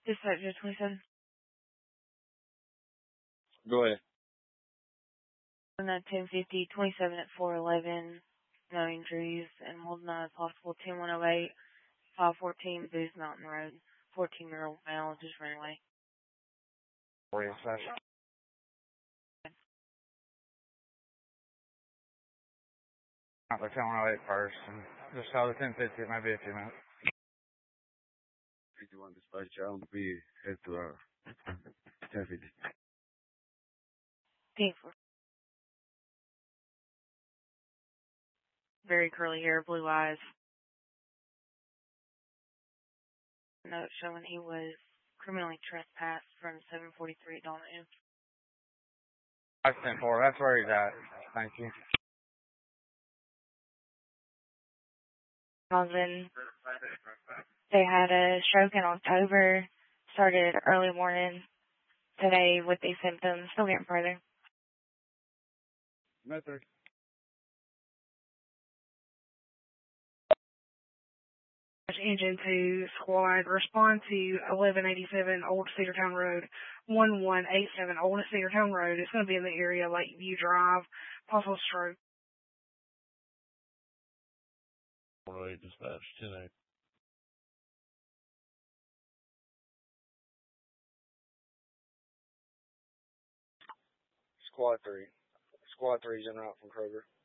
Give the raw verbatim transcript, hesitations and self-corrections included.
Dispatcher twenty-seven. Go ahead. ten fifty, twenty-seven at four eleven, no injuries, and holding on as possible. ten one oh eight, five fourteen, Booth Mountain Road. fourteen-year-old male just ran away. For you, sir. Not the ten one oh eight first, and just call the ten fifty, it might be a few minutes. fifty-one dispatcher, I'll be head to our ten fifty. Thankful. Very curly hair, blue eyes. Note showing he was criminally trespassed from seven forty-three Dawn Inn. five ten four, that's where he's at. Thank you. Then they had a stroke in October, started early morning today with these symptoms, still getting further. Method. Engine two squad, respond to eleven eighty-seven Old Cedartown Road, one one eight seven Old Cedartown Road. It's going to be in the area, Lakeview Drive, possible stroke. one oh eight dispatch, ten eight. Squad three. Squad three's en route from Kroger.